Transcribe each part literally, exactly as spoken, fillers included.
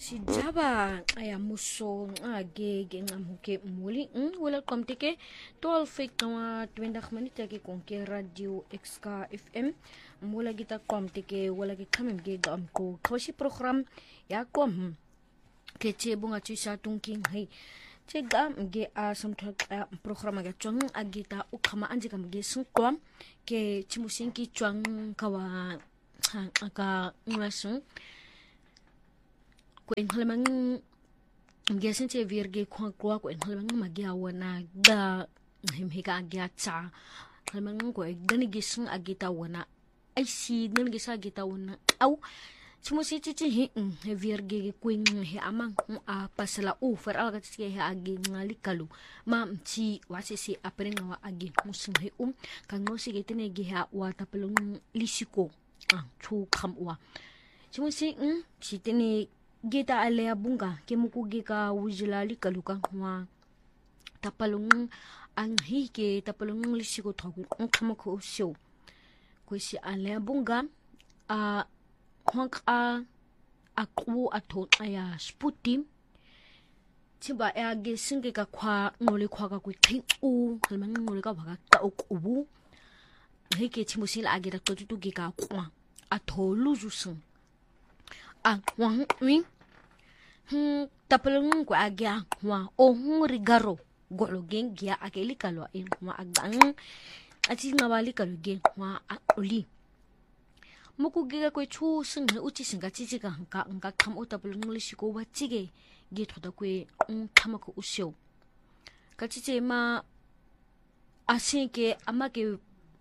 Sijaba aya muso age ge ngamuke muli wala komtike tol fake kama twenty minutes ke konke radio X K F M mula kita komtike wala ke kamem ge gam ko kashi program ya kom ke che bunga chi sa tungking hai che gam ge a samthak program ga chong agita ukama anje kam ge sung kom ke chimusin ki chong kawa ka ngasung ko en halamang giasen che virge kwa kwa ko en halamang magya wana da himhika agya cha halamang ko gani gisun agita wana ai si gani gisa agita wana au chimo si chi chi he virge queen he amang a pasala u fer alga chi he agi ngali kalu ma chi wasi si apren wa agi musin he um kan no si getene gi ha wa tapelung lisiko ah chu kham wa chimo si si tene gita alea bunga ke muku gika wujilali kaluka wa tapalung ang hike tapalung lisiko thogu kama ko show ko si alea bunga a honk a aku ato aya sputim chiba ya ge singe ka kwa ngole kwa ka ku thin u halmang ngole ka bhaga ta ubu hike chimusil agera to tu gika kwa ato lujusun a wang wi hmm tapalung ko agya wa o hung rigaro golo gen gya akeli kalwa in wa agang ati ngawali kalu gen wa oli muku giga ko chu sing uchi singa chichi ka ka ka kham o tapalung li shiko wa chige ge thoda ko um khama ko usyo ka chiche ma asin ke ama ke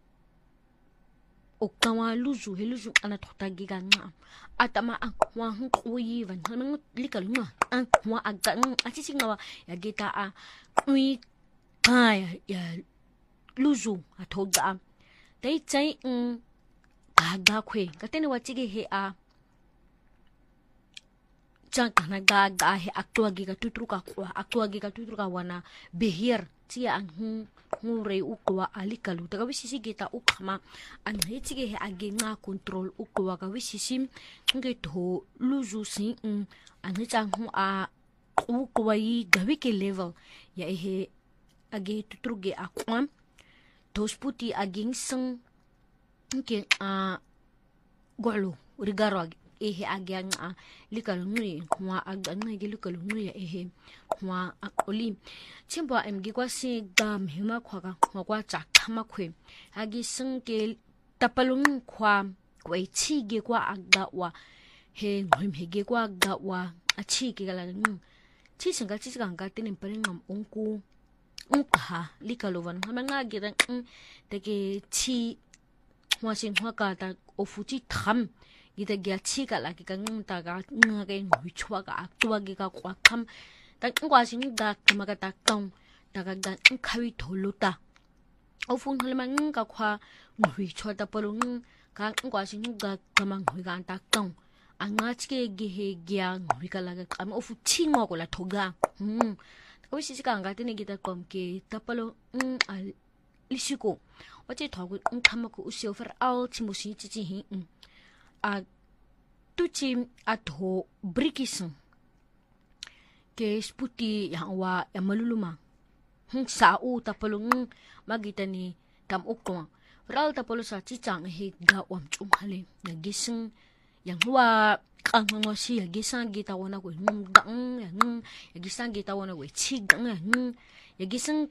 o kawa luzu he luzu ana thota giga nga atama akwa huyi van halmang likal nga akwa agang achichi ngawa ya geta a ui kaya ya luzu athoga dai chai um gaga khwe katene wachige he a chakana gaga he akwa giga tutruka kwa akwa giga tutruka wana behir tia ang ngure ukwa alikalu daga wisisi geta ukama an hechige he agenga control ukwa ga wisisi nge to luzu sin an hecha hu a ukwa yi gawike level ya he age tutruge akwa to sputi aging sing nke a golo rigaro ehe aganga likalu ngri wa aganga ge likalu ngri ya ehe wa akoli chimba emgi kwa si gam hima kwa ka kwa kwa cha khama khwe agi singke tapalung kwa kwai chi ge kwa aga wa he ngrim he ge kwa ga wa a chi ge gala ng chi singa chi ga ga tin pare ngam onku unka likalu van hama nga ge dan de ge chi wa sin hwa ka ta ofuchi tham gita gya chi ka la ki ka ng ta ga nga ge ngwi chwa ga chwa ge ka kwa kham ta ngwa sin da kama ka ta kang ta ga ga khawi tholuta ofun halmang ka khwa ngwi chwa ta palung ka ngwa sin ga kama ngwi ga ta kang anga chike ge he gya ngwi ka la ga kam ofu chi ngo ko la thoga hm ko si si ka nga tene gita kom ke ta palo al lisiko wache thogu khama ko usyo fer al chi musi chi chi hi a tuchi a tho brikison ke sputi yang wa ya maluluma hung sa u tapalung magita ni kam ukwa ral tapalo sa chichang he ga wam chum hale na gising yang wa kang ngo si ya gisang gita wana ko num dang yang ya gisang gita wana we chi gang yang ya gisang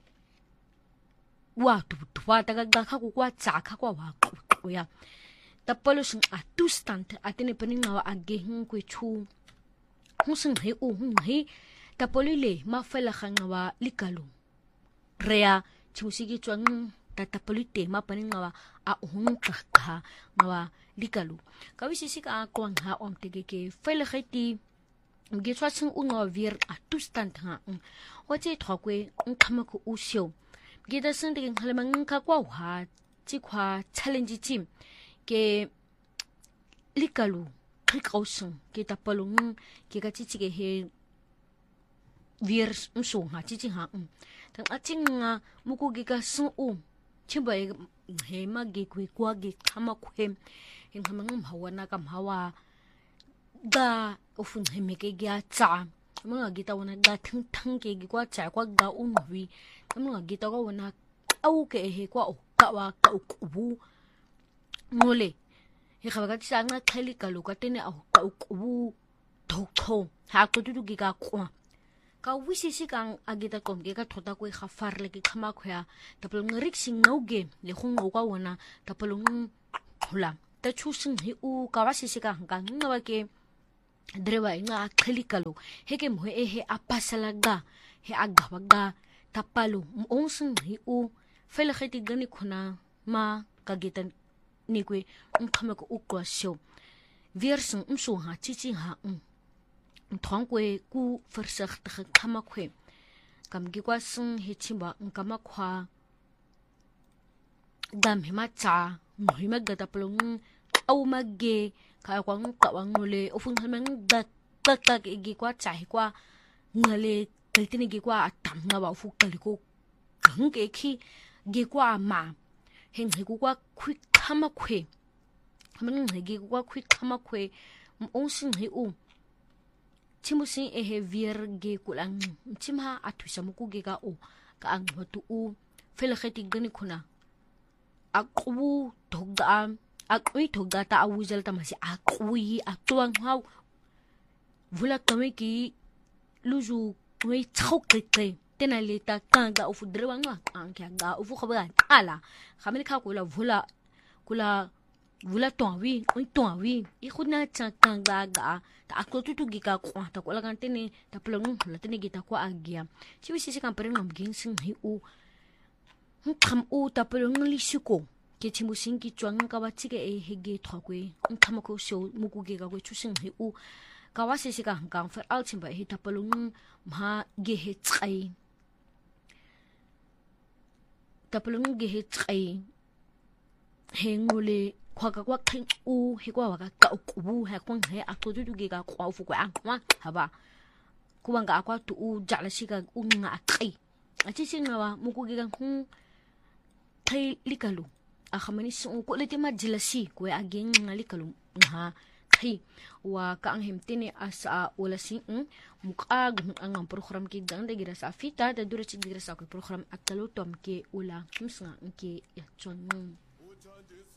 wa tu tu wa ta ga ka ku kwa cha ka kwa wa ku ya tapalo sing atustant atene pening ngawa age hung ku chu hung sing he u hung he tapolile mafela khangawa likalu rea chusigi chuang tatapolite mapaning ngawa a hung ka ngawa likalu kawisisi ka kwang ha omtege ke fele khati ge chwaching u ngawa vir atustant ha wache thokwe ngkhama ko usyo ge da sing de nghalamang ka kwa ha chi khwa challenge chim ke likalu khikausung ke tapalung ke ka chi chi ge he vir mso ha chi chi ha tang aching nga muku gi ka su u chimba he ma gi kwi kwa gi khama khwem hin hamang hawana kam hawa ga o fun heme ke ga tsa mga gita wana ga thang thang ke gi kwa tsa kwa ga unwi mga gita ko wana au ke he kwa o ka wa ka ukubu ngole he ga ba ka tsa nga khali ka lo ka tene a ka ukubu thokho ha ko tutu gi ga kwa ka wisisi kang agita kom ke ka thota ko ga farle ke khama khya tapolo ngrik sing ngauge le go ngwa wana tapolo hula ta chusing hi u ka wasisi ka hanga ngwa ke dreba nga khalikalo heke mho e he apasalaga he agabaga tapalo monsing hi u fele kheti gani khuna ma kagita nikwe umkhame ko ukwa sho versen umso ha chichi ha um thongwe ku versigtige khama khwe kam gi kwa sing he chimba ngama khwa dam hima cha mohima gata plong au magge ka kwa ngka wangole ofung hamang da ta ta gi kwa chai kwa ngale kaltini gi kwa atam na ba fu kaliko gang ke khi gi kwa ma heng he kwa khwi khama khwe hamang gi kwa khwi khama khwe onsing he u chimusin e he vier ge kulang chimha athusa muku ge ka o ka ang hotu u fel kheti gani khuna aqu dogda akui dogda ta awuzel ta masi akui atuang hau vula kame ki luju we chok te tena le ta kanga ufu drewang wa ang kya ga ufu khaba ala khamel kha kula vula kula vula tonwi oi tonwi I khuna cha kanga ga ta akto tutu gi ka kwa ta kula kan tene ta plong la tene gi ta kwa agia chi wi sisi kan pere ngam ging sing hi u kham u ta plong li shuko ke chimusin ki chwang ka wa chike e hege thokwe kham ko sho muku ge ga ko chusing hi u ka wa sisi ka hang fer al chimba hi ta plong ma ge he tsai ta plong ge he tsai he ngule kwa ka kwa khin u he kwa ka ka ku he kwang he a to du ge ga kwa fu kwa wa ha ba ku bang ga kwa tu u ja la shi ga u nga kai a chi sing wa mu ku ge ga hu kai likalu a khamani su ko le te ma jilasi ko a ge nga likalu ha kai wa ka ang hemtene asa wala sing mu ka ang ang program ki dang de gira sa fita da dura chi gira sa ko program akalo tom ke ula kimsnga ke ya chon